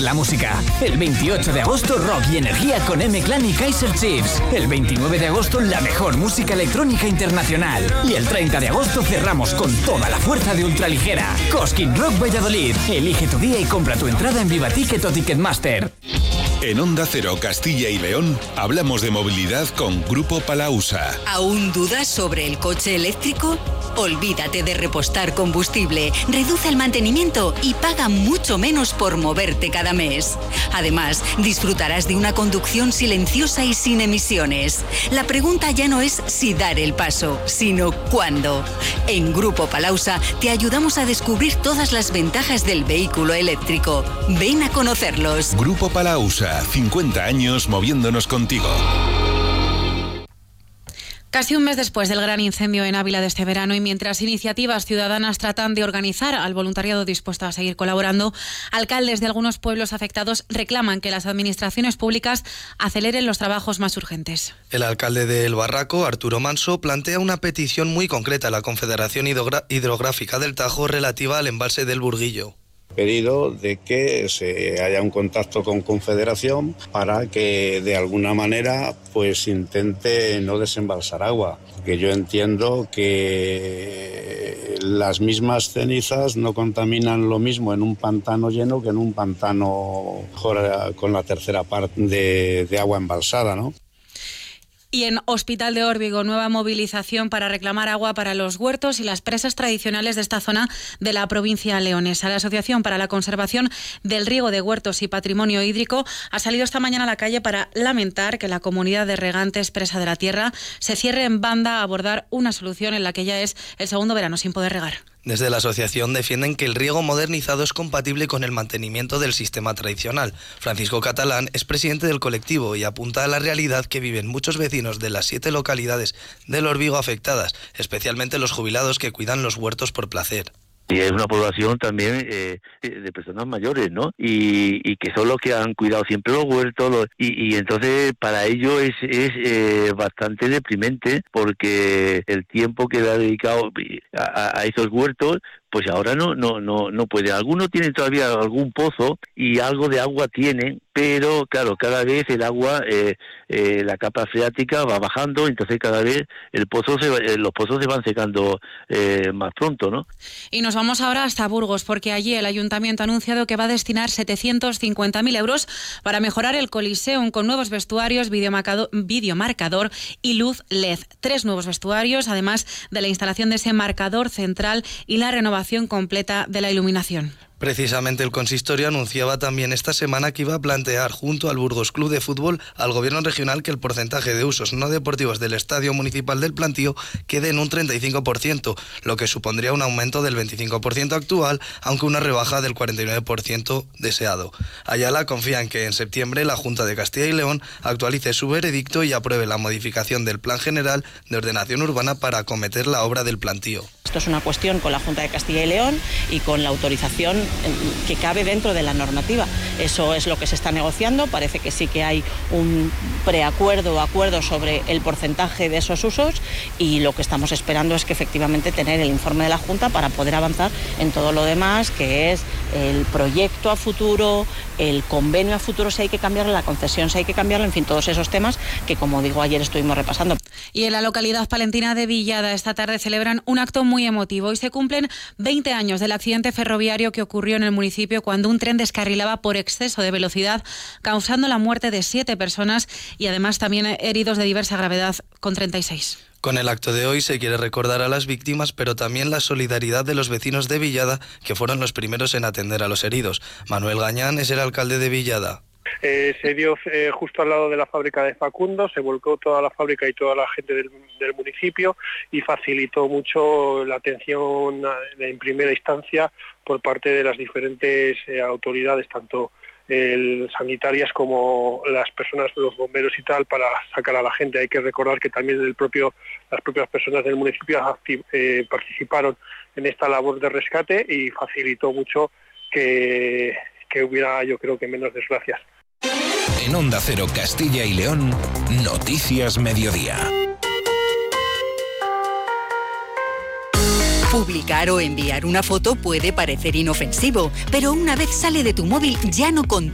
la música. El 28 de agosto, rock y energía con M-Clan y Kaiser Chiefs. El 29 de agosto, la mejor música electrónica internacional. Y el 30 de agosto cerramos con toda la fuerza de ultraligera. Cosquín Rock Valladolid. Elige tu día y compra tu entrada en Viva Ticket o Ticketmaster. En Onda Cero Castilla y León hablamos de movilidad con Grupo Palausa. ¿Aún dudas sobre el coche eléctrico? Olvídate de repostar combustible, reduce el mantenimiento y paga mucho menos por moverte cada mes. Además, disfrutarás de una conducción silenciosa y sin emisiones. La pregunta ya no es si dar el paso, sino cuándo. En Grupo Palausa te ayudamos a descubrir todas las ventajas del vehículo eléctrico. Ven a conocerlos. Grupo Palausa, 50 años moviéndonos contigo. Casi un mes después del gran incendio en Ávila de este verano y mientras iniciativas ciudadanas tratan de organizar al voluntariado dispuesto a seguir colaborando, alcaldes de algunos pueblos afectados reclaman que las administraciones públicas aceleren los trabajos más urgentes. El alcalde de El Barraco, Arturo Manso, plantea una petición muy concreta a la Confederación Hidrográfica del Tajo relativa al embalse del Burguillo. Pedido de que se haya un contacto con Confederación para que de alguna manera pues intente no desembalsar agua, que yo entiendo que las mismas cenizas no contaminan lo mismo en un pantano lleno que en un pantano con la tercera parte de agua embalsada, ¿no? Y en Hospital de Órbigo, nueva movilización para reclamar agua para los huertos y las presas tradicionales de esta zona de la provincia leonesa. La Asociación para la Conservación del Riego de Huertos y Patrimonio Hídrico ha salido esta mañana a la calle para lamentar que la comunidad de regantes Presa de la Tierra se cierre en banda a abordar una solución en la que ya es el segundo verano sin poder regar. Desde la asociación defienden que el riego modernizado es compatible con el mantenimiento del sistema tradicional. Francisco Catalán es presidente del colectivo y apunta a la realidad que viven muchos vecinos de las 7 localidades del Órbigo afectadas, especialmente los jubilados que cuidan los huertos por placer. Y es una población también de personas mayores, ¿no? Y que son los que han cuidado siempre los huertos, y entonces para ellos es bastante deprimente, porque el tiempo que le ha dedicado a esos huertos, pues ahora no puede. Algunos tienen todavía algún pozo y algo de agua tienen, pero claro, cada vez el agua, la capa freática va bajando, entonces cada vez los pozos se van secando más pronto, ¿no? Y nos vamos ahora hasta Burgos, porque allí el Ayuntamiento ha anunciado que va a destinar 750.000 euros para mejorar el Coliseum con nuevos vestuarios, videomarcador y luz LED. 3 nuevos vestuarios, además de la instalación de ese marcador central y la renovación completa de la iluminación. Precisamente el consistorio anunciaba también esta semana que iba a plantear junto al Burgos Club de Fútbol al Gobierno regional que el porcentaje de usos no deportivos del Estadio Municipal del Plantío quede en un 35%, lo que supondría un aumento del 25% actual, aunque una rebaja del 49% deseado. Ayala confía en que en septiembre la Junta de Castilla y León actualice su veredicto y apruebe la modificación del Plan General de Ordenación Urbana para acometer la obra del Plantío. Esto es una cuestión con la Junta de Castilla y León y con la autorización que cabe dentro de la normativa. Eso es lo que se está negociando. Parece que sí que hay un preacuerdo o acuerdo sobre el porcentaje de esos usos, y lo que estamos esperando es que efectivamente tener el informe de la Junta para poder avanzar en todo lo demás, que es el proyecto a futuro, el convenio a futuro si hay que cambiarlo, la concesión si hay que cambiarlo, en fin, todos esos temas que, como digo, ayer estuvimos repasando. Y en la localidad palentina de Villada esta tarde celebran un acto muy emotivo. Hoy se cumplen 20 años del accidente ferroviario que ocurrió en el municipio cuando un tren descarrilaba por exceso de velocidad, causando la muerte de 7 personas y además también heridos de diversa gravedad, con 36. Con el acto de hoy se quiere recordar a las víctimas, pero también la solidaridad de los vecinos de Villada, que fueron los primeros en atender a los heridos. Manuel Gañán es el alcalde de Villada. Se dio justo al lado de la fábrica de Facundo, se volcó toda la fábrica y toda la gente del municipio y facilitó mucho la atención en primera instancia por parte de las diferentes autoridades, tanto sanitarias como las personas, los bomberos y tal, para sacar a la gente. Hay que recordar que también las propias personas del municipio participaron en esta labor de rescate y facilitó mucho que hubiera, yo creo, que menos desgracias. En Onda Cero Castilla y León, Noticias Mediodía. Publicar o enviar una foto puede parecer inofensivo, pero una vez sale de tu móvil ya no contiene